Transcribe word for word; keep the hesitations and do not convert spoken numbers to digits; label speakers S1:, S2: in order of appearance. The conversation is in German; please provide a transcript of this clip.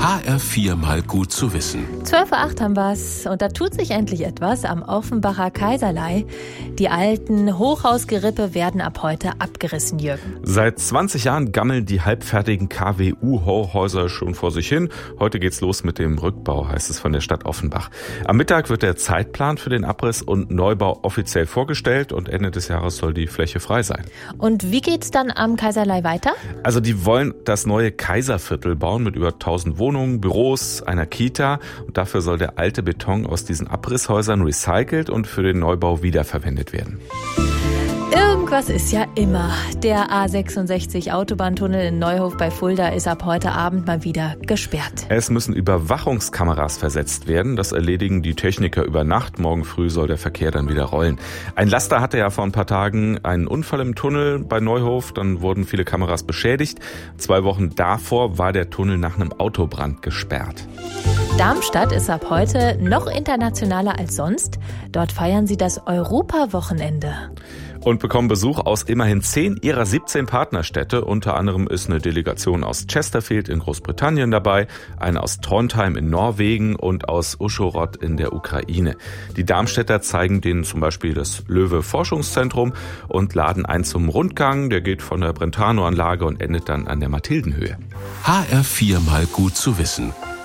S1: H R vier mal gut zu wissen.
S2: zwölf Uhr acht haben wir's und da tut sich endlich etwas am Offenbacher Kaiserlei. Die alten Hochhausgerippe werden ab heute abgerissen, Jürgen.
S3: Seit zwanzig Jahren gammeln die halbfertigen K W U-Hochhäuser schon vor sich hin. Heute geht's los mit dem Rückbau, heißt es von der Stadt Offenbach. Am Mittag wird der Zeitplan für den Abriss und Neubau offiziell vorgestellt und Ende des Jahres soll die Fläche frei sein.
S2: Und wie geht's dann am Kaiserlei weiter?
S3: Also die wollen das neue Kaiserviertel bauen mit über tausend Wohnungen, Büros, einer Kita. Und dafür soll der alte Beton aus diesen Abrisshäusern recycelt und für den Neubau wiederverwendet werden.
S2: Irgendwas ist ja immer. Der A sechsundsechzig Autobahntunnel in Neuhof bei Fulda ist ab heute Abend mal wieder gesperrt.
S3: Es müssen Überwachungskameras versetzt werden. Das erledigen die Techniker über Nacht. Morgen früh soll der Verkehr dann wieder rollen. Ein Laster hatte ja vor ein paar Tagen einen Unfall im Tunnel bei Neuhof. Dann wurden viele Kameras beschädigt. Zwei Wochen davor war der Tunnel nach einem Autobrand gesperrt.
S2: Darmstadt ist ab heute noch internationaler als sonst. Dort feiern sie das Europawochenende.
S3: Und bekommen Besuch aus immerhin zehn ihrer siebzehn Partnerstädte. Unter anderem ist eine Delegation aus Chesterfield in Großbritannien dabei, eine aus Trondheim in Norwegen und aus Uschhorod in der Ukraine. Die Darmstädter zeigen denen zum Beispiel das Löwe-Forschungszentrum und laden ein zum Rundgang. Der geht von der Brentano-Anlage und endet dann an der Mathildenhöhe.
S1: H R vier mal gut zu wissen.